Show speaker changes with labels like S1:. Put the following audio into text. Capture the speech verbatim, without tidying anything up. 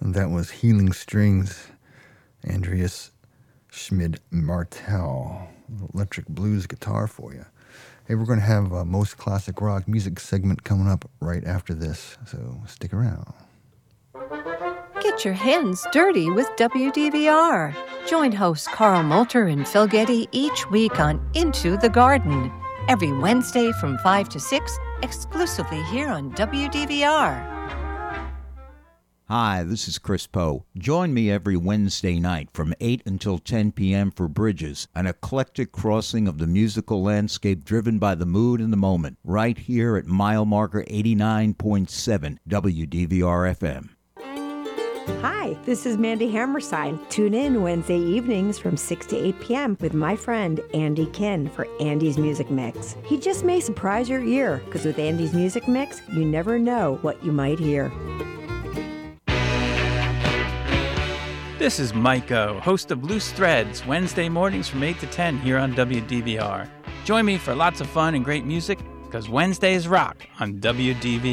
S1: That was Healing Strings, Andreas Schmid Martel, electric blues guitar for you. Hey, we're going to have a Most Classic Rock music segment coming up right after this, so stick around.
S2: Get your hands dirty with W D V R. Join hosts Carl Moulter and Phil Getty each week on Into the Garden, every Wednesday from five to six, exclusively here on W D V R.
S3: Hi, this is Chris Poe. Join me every Wednesday night from eight until ten p.m. for Bridges, an eclectic crossing of the musical landscape driven by the mood and the moment, right here at mile marker eighty-nine point seven W D V R F M.
S4: Hi, this is Mandy Hammerstein. Tune in Wednesday evenings from six to eight p.m. with my friend Andy Kin for Andy's Music Mix. He just may surprise your ear, because with Andy's Music Mix, you never know what you might hear.
S5: This is Mike O, host of Loose Threads, Wednesday mornings from eight to ten here on W D V R. Join me for lots of fun and great music, because Wednesdays rock on W D V R.